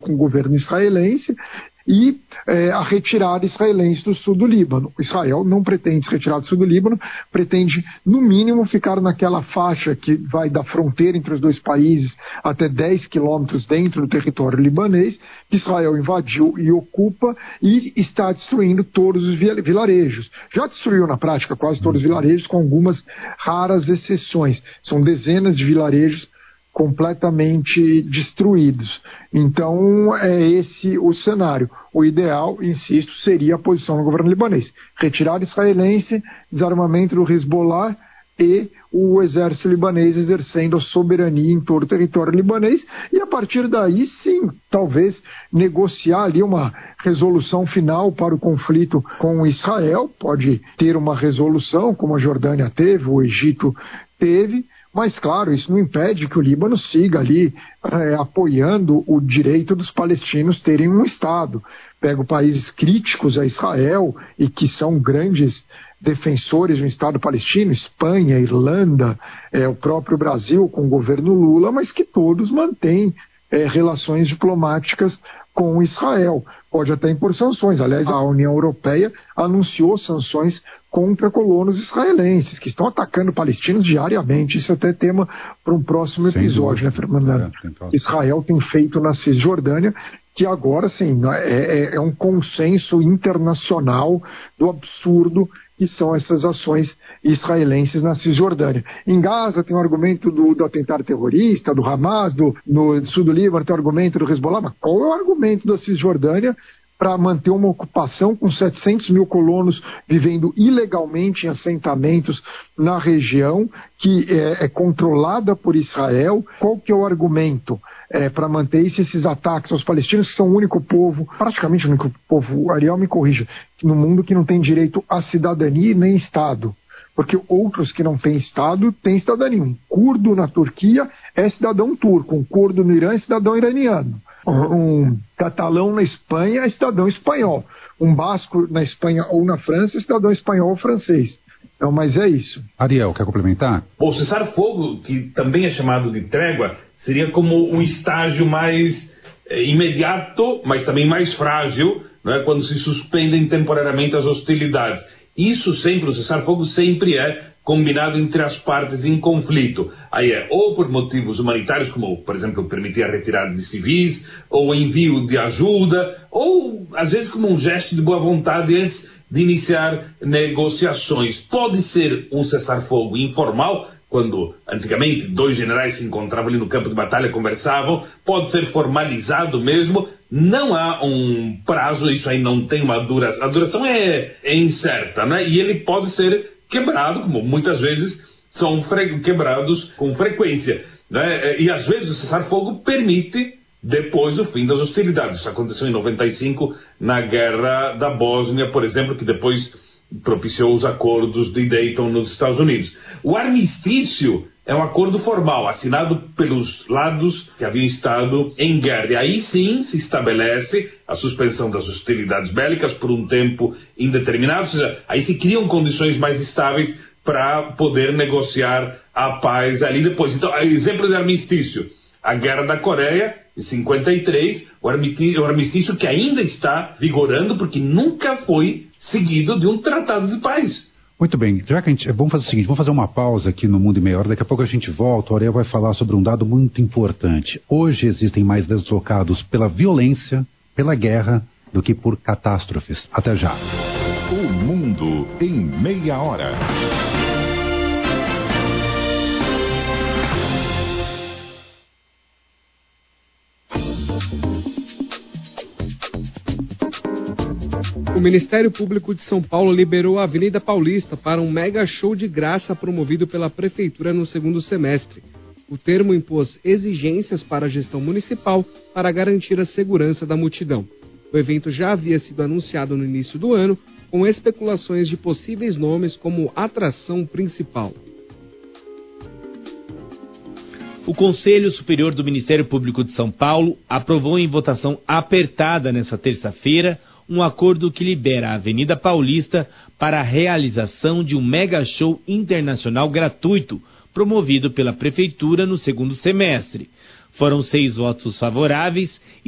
com o governo israelense e a retirada israelense do sul do Líbano. Israel não pretende se retirar do sul do Líbano, pretende, no mínimo, ficar naquela faixa que vai da fronteira entre os dois países até 10 quilômetros dentro do território libanês, que Israel invadiu e ocupa e está destruindo todos os vilarejos. Já destruiu na prática quase todos os vilarejos, com algumas raras exceções. São dezenas de vilarejos completamente destruídos. Então, é esse o cenário. O ideal, insisto, seria a posição do governo libanês. Retirada israelense, desarmamento do Hezbollah e o exército libanês exercendo a soberania em todo o território libanês e, a partir daí, sim, talvez negociar ali uma resolução final para o conflito com Israel. Pode ter uma resolução, como a Jordânia teve, o Egito teve, mas, claro, isso não impede que o Líbano siga ali apoiando o direito dos palestinos terem um Estado. Pega países críticos a Israel e que são grandes defensores de um Estado palestino, Espanha, Irlanda, o próprio Brasil com o governo Lula, mas que todos mantêm relações diplomáticas com Israel. Pode até impor sanções. Aliás, a União Europeia anunciou sanções contra colonos israelenses, que estão atacando palestinos diariamente. Isso é até tema para um próximo episódio, né, Fernando? Israel tem feito na Cisjordânia, que agora, sim, é um consenso internacional do absurdo que são essas ações israelenses na Cisjordânia. Em Gaza tem o argumento do atentado terrorista, do Hamas, no sul do Líbano tem o argumento do Hezbollah, mas qual é o argumento da Cisjordânia para manter uma ocupação com 700 mil colonos vivendo ilegalmente em assentamentos na região que é controlada por Israel? Qual que é o argumento para manter esses ataques aos palestinos, que são o único povo, praticamente o único povo, Ariel me corrija, no mundo que não tem direito à cidadania nem Estado? Porque outros que não têm Estado têm cidadania. Um curdo na Turquia é cidadão turco, um curdo no Irã é cidadão iraniano. Um catalão na Espanha é cidadão espanhol. Um basco na Espanha ou na França é cidadão espanhol ou francês. Então, mas é isso. Ariel, quer complementar? O cessar-fogo, que também é chamado de trégua, seria como um estágio mais imediato, mas também mais frágil, né, quando se suspendem temporariamente as hostilidades. Isso sempre, o cessar-fogo sempre é combinado entre as partes em conflito. Aí ou por motivos humanitários, como, por exemplo, permitir a retirada de civis, ou envio de ajuda, ou, às vezes, como um gesto de boa vontade antes de iniciar negociações. Pode ser um cessar-fogo informal, quando antigamente 2 generais se encontravam ali no campo de batalha, conversavam. Pode ser formalizado mesmo. Não há um prazo, isso aí não tem uma duração. A duração é incerta, né? E ele pode ser quebrado, como muitas vezes são quebrados com frequência, né? E às vezes o cessar-fogo permite depois do fim das hostilidades. Isso aconteceu em 95 na Guerra da Bósnia, por exemplo, que depois propiciou os acordos de Dayton nos Estados Unidos. O armistício é um acordo formal, assinado pelos lados que haviam estado em guerra. E aí sim se estabelece a suspensão das hostilidades bélicas por um tempo indeterminado, ou seja, aí se criam condições mais estáveis para poder negociar a paz ali depois. Então, exemplo de armistício, a Guerra da Coreia, em 53, o armistício que ainda está vigorando, porque nunca foi seguido de um tratado de paz. Muito bem, já que vamos fazer o seguinte, vamos fazer uma pausa aqui no Mundo em Meia Hora, daqui a pouco a gente volta, o Ariel vai falar sobre um dado muito importante. Hoje existem mais deslocados pela violência, pela guerra, do que por catástrofes. Até já. O Mundo em Meia Hora. O Ministério Público de São Paulo liberou a Avenida Paulista para um mega show de graça promovido pela Prefeitura no segundo semestre. O termo impôs exigências para a gestão municipal para garantir a segurança da multidão. O evento já havia sido anunciado no início do ano, com especulações de possíveis nomes como atração principal. O Conselho Superior do Ministério Público de São Paulo aprovou em votação apertada nesta terça-feira um acordo que libera a Avenida Paulista para a realização de um mega show internacional gratuito, promovido pela Prefeitura no segundo semestre. Foram 6 votos favoráveis